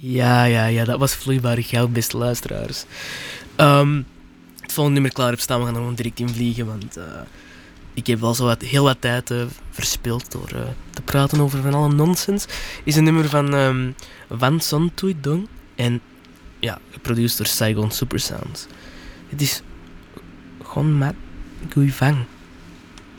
Ja, dat was vloeibare goud, beste luisteraars. Het volgende nummer klaar heb staan, we gaan er gewoon direct in vliegen, want ik heb al heel wat tijd verspild door te praten over van alle nonsens. Is een nummer van Van Son Tui Dong en ja, geproduceerd door Saigon Supersounds. Het is gewoon Mat Gui Vang.